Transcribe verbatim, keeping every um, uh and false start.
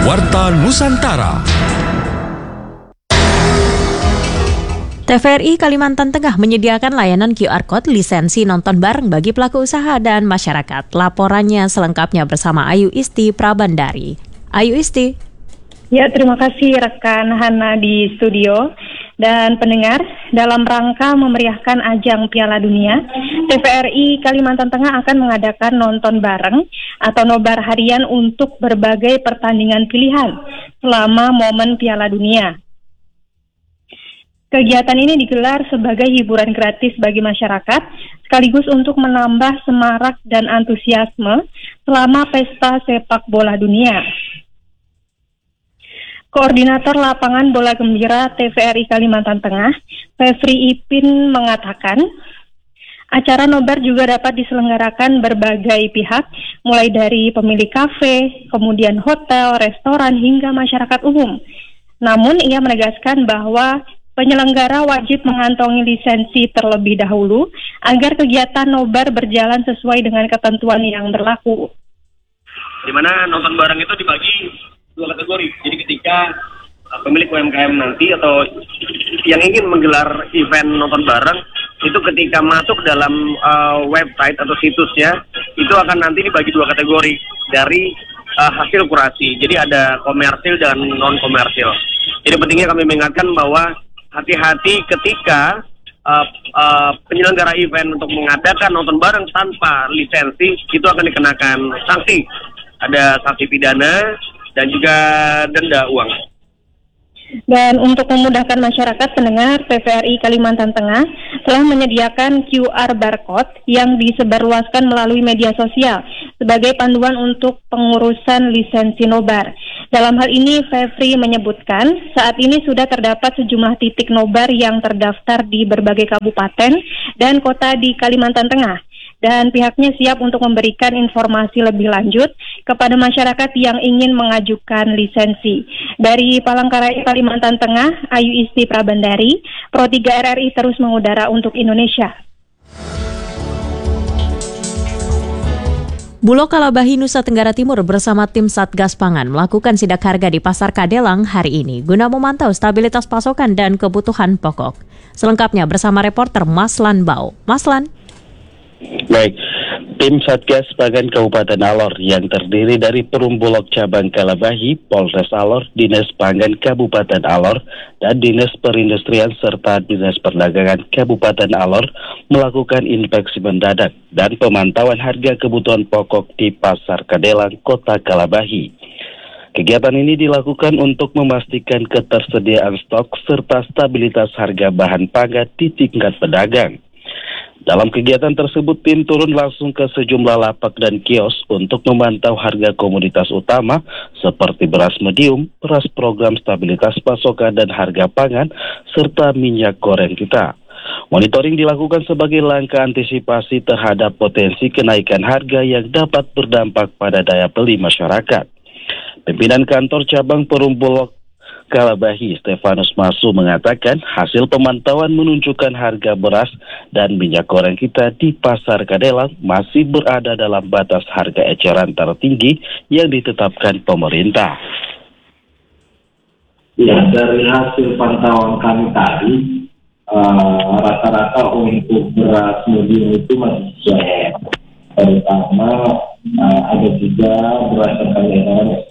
Warta Nusantara. T V R I Kalimantan Tengah menyediakan layanan Q R Code lisensi nonton bareng bagi pelaku usaha dan masyarakat. Laporannya selengkapnya bersama Ayu Isti Prabandari. Ayu Isti. Ya, terima kasih rekan Hana di studio. Dan pendengar, dalam rangka memeriahkan ajang Piala Dunia, T V R I Kalimantan Tengah akan mengadakan nonton bareng atau nobar harian untuk berbagai pertandingan pilihan selama momen Piala Dunia. Kegiatan ini digelar sebagai hiburan gratis bagi masyarakat, sekaligus untuk menambah semarak dan antusiasme selama pesta sepak bola dunia. Koordinator Lapangan Bola Gembira T V R I Kalimantan Tengah, Fevri Ipin, mengatakan, acara nobar juga dapat diselenggarakan berbagai pihak, mulai dari pemilik kafe, kemudian hotel, restoran, hingga masyarakat umum. Namun ia menegaskan bahwa penyelenggara wajib mengantongi lisensi terlebih dahulu agar kegiatan nobar berjalan sesuai dengan ketentuan yang berlaku. Di mana nonton bareng itu dibagi dua kategori. Jadi ketika uh, pemilik U M K M nanti atau yang ingin menggelar event nonton bareng itu ketika masuk dalam uh, website atau situsnya itu akan nanti dibagi dua kategori dari uh, hasil kurasi. Jadi ada komersil dan non komersil. Jadi pentingnya kami mengingatkan bahwa hati-hati ketika uh, uh, penyelenggara event untuk mengadakan nonton bareng tanpa lisensi, itu akan dikenakan sanksi. Ada sanksi pidana dan juga denda uang. Dan untuk memudahkan masyarakat pendengar, T V R I Kalimantan Tengah telah menyediakan Q R barcode yang disebarluaskan melalui media sosial sebagai panduan untuk pengurusan lisensi nobar. Dalam hal ini, Fevri menyebutkan saat ini sudah terdapat sejumlah titik nobar yang terdaftar di berbagai kabupaten dan kota di Kalimantan Tengah. Dan pihaknya siap untuk memberikan informasi lebih lanjut kepada masyarakat yang ingin mengajukan lisensi. Dari Palangkaraya, Kalimantan Tengah, Ayu Isti Prabandari, Pro tiga R R I terus mengudara untuk Indonesia. Bulog Kalabahi, Nusa Tenggara Timur bersama tim Satgas Pangan melakukan sidak harga di Pasar Kadelang hari ini guna memantau stabilitas pasokan dan kebutuhan pokok. Selengkapnya bersama reporter Maslan Bau. Maslan. Baik, tim Satgas Pangan Kabupaten Alor yang terdiri dari Perum Bulog Cabang Kalabahi, Polres Alor, Dinas Pangan Kabupaten Alor, dan Dinas Perindustrian serta Dinas Perdagangan Kabupaten Alor melakukan inspeksi mendadak dan pemantauan harga kebutuhan pokok di Pasar Kadelang, Kota Kalabahi. Kegiatan ini dilakukan untuk memastikan ketersediaan stok serta stabilitas harga bahan pangan di tingkat pedagang. Dalam kegiatan tersebut, tim turun langsung ke sejumlah lapak dan kios untuk memantau harga komoditas utama seperti beras medium, beras program stabilitas pasokan dan harga pangan, serta minyak goreng kita. Monitoring dilakukan sebagai langkah antisipasi terhadap potensi kenaikan harga yang dapat berdampak pada daya beli masyarakat. Pimpinan Kantor Cabang Perum Bulog Kalabahi, Stefanus Masu, mengatakan hasil pemantauan menunjukkan harga beras dan minyak goreng kita di Pasar Kadelang masih berada dalam batas harga eceran tertinggi yang ditetapkan pemerintah. Ya, dari hasil pantauan kami tadi, uh, rata-rata untuk beras medium itu masih sesuai. Terutama uh, ada juga beras yang kami